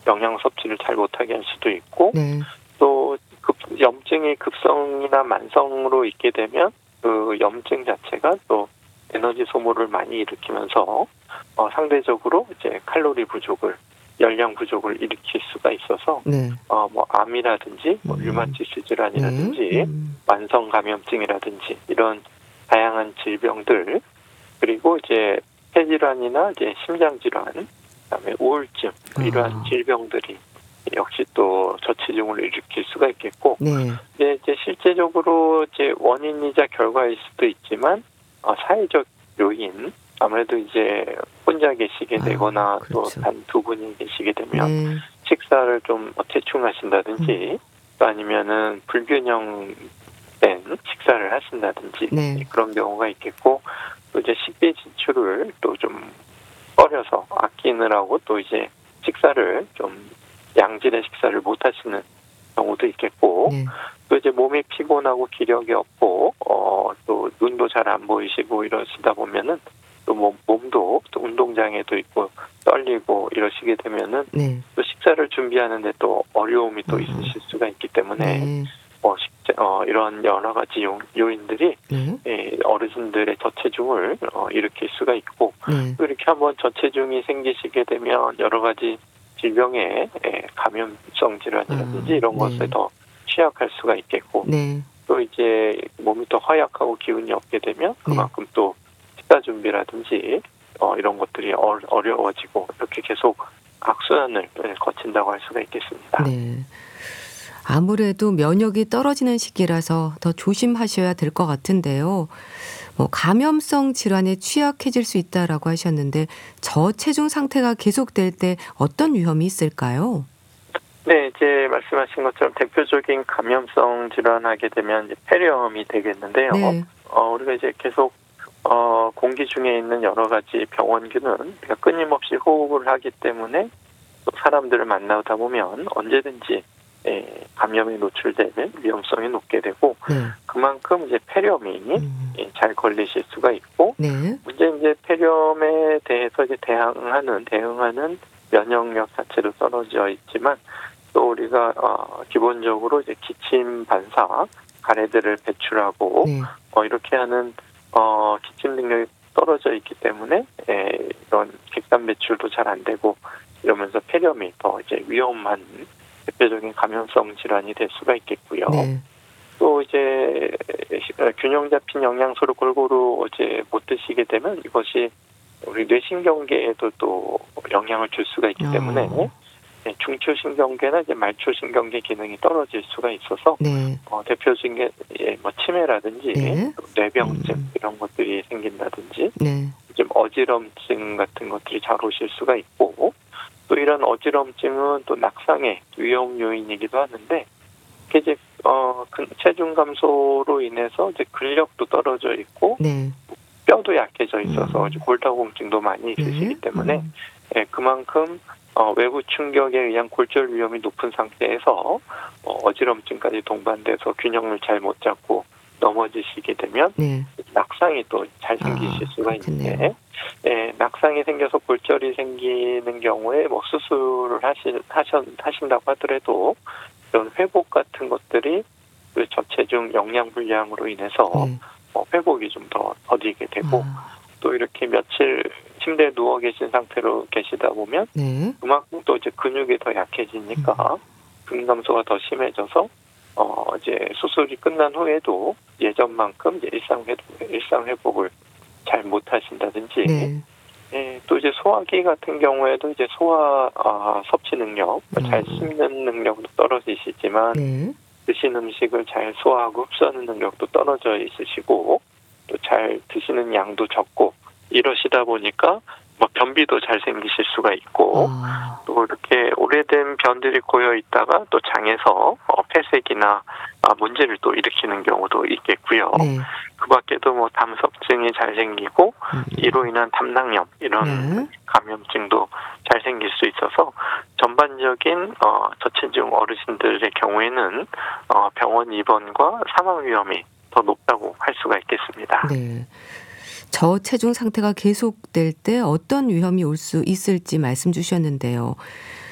영양 섭취를 잘 못하게 할 수도 있고 네. 또 염증이 급성이나 만성으로 있게 되면 그 염증 자체가 또 에너지 소모를 많이 일으키면서 상대적으로 이제 칼로리 부족을 열량 부족을 일으킬 수가 있어서 네. 뭐 암이라든지 뭐 류마티스 질환이라든지 네. 만성 감염증이라든지 이런 다양한 질병들 그리고 이제 폐질환이나 이제 심장 질환 그다음에 우울증 이러한 질병들이 역시 또 저체중을 일으킬 수가 있겠고 네. 이제 실제적으로 이제 원인이자 결과일 수도 있지만 사회적 요인 아무래도 이제 혼자 계시게 되거나 그렇죠. 또 단 두 분이 계시게 되면 네. 식사를 좀 대충 하신다든지 또 아니면은 불균형된 식사를 하신다든지 네. 그런 경우가 있겠고 또 이제 식비 지출을 또 좀 꺼려서 아끼느라고 또 이제 식사를 좀 양질의 식사를 못 하시는 경우도 있겠고 네. 또 이제 몸이 피곤하고 기력이 없고 또 눈도 잘 안 보이시고 이러시다 보면은 또 몸도 또 운동장애도 있고 떨리고 이러시게 되면은 네. 또 식사를 준비하는데 또 어려움이 또 있으실 수가 있기 때문에 네. 이런 여러 가지 요인들이 네. 어르신들의 저체중을 일으킬 수가 있고 네. 또 이렇게 한번 저체중이 생기시게 되면 여러 가지 질병에 감염성 질환이라든지 이런 것에 더 취약할 수가 있겠고 네. 또 이제 몸이 더 허약하고 기운이 없게 되면 그만큼 또 식사 준비라든지 이런 것들이 어려워지고 이렇게 계속 악순환을 거친다고 할 수가 있겠습니다. 네. 아무래도 면역이 떨어지는 시기라서 더 조심하셔야 될 것 같은데요. 뭐 감염성 질환에 취약해질 수 있다라고 하셨는데 저체중 상태가 계속될 때 어떤 위험이 있을까요? 네, 이제 말씀하신 것처럼 대표적인 감염성 질환하게 되면 이제 폐렴이 되겠는데요. 네. 우리가 이제 계속 공기 중에 있는 여러 가지 병원균은 우리가 끊임없이 호흡을 하기 때문에 또 사람들을 만나다 보면 언제든지 감염에 노출되는 위험성이 높게 되고 그만큼 이제 폐렴이 잘 걸리실 수가 있고 네. 문제는 이제 폐렴에 대해서 이제 대응하는 면역력 자체도 떨어져 있지만 또 우리가 기본적으로 이제 기침 반사 가래들을 배출하고 이렇게 하는 기침 능력이 떨어져 있기 때문에 이런 객단 배출도 잘 안 되고 이러면서 폐렴이 더 이제 위험한 대표적인 감염성 질환이 될 수가 있겠고요. 네. 또 이제 균형 잡힌 영양소를 골고루 이제 못 드시게 되면 이것이 우리 뇌신경계에도 또 영향을 줄 수가 있기 때문에 중추신경계나 이제 말초신경계 기능이 떨어질 수가 있어서 대표적인 게 뭐 치매라든지 뇌병증 이런 것들이 생긴다든지 좀 어지럼증 같은 것들이 잘 오실 수가 있고 또 이런 어지럼증은 또 낙상의 위험 요인이기도 하는데 이제 체중 감소로 인해서 이제 근력도 떨어져 있고 뼈도 약해져 있어서 이제 골다공증도 많이 있으시기 때문에 그만큼 외부 충격에 의한 골절 위험이 높은 상태에서 어지럼증까지 동반돼서 균형을 잘 못 잡고 넘어지시게 되면 낙상이 또 잘 생기실 수가 있는데 낙상이 생겨서 골절이 생기는 경우에 뭐 수술을 하신다고 하더라도 이런 회복 같은 것들이 그 저체중 영양 불량으로 인해서 회복이 좀 더 더디게 되고 또 이렇게 며칠 침대에 누워 계신 상태로 계시다 보면 그만큼 또 이제 근육이 더 약해지니까 근육 감소가 더 심해져서 이제 수술이 끝난 후에도 예전만큼 이제 일상 회복을 잘 못 하신다든지 또 이제 소화기 같은 경우에도 이제 소화 섭취 능력, 잘 씹는 능력도 떨어지시지만 드신 음식을 잘 소화하고 흡수하는 능력도 떨어져 있으시고 또 잘 드시는 양도 적고 이러시다 보니까 뭐 변비도 잘 생기실 수가 있고 또 이렇게 오래된 변들이 고여 있다가 또 장에서 폐색이나 문제를 또 일으키는 경우도 있겠고요. 그밖에도 뭐 담섭증이 잘 생기고 이로 인한 담낭염 이런 감염증도 잘 생길 수 있어서 전반적인 저체중 어르신들의 경우에는 병원 입원과 사망 위험이 더 높다고 할 수가 있겠습니다. 네. 저체중 상태가 계속될 때 어떤 위험이 올 수 있을지 말씀 주셨는데요.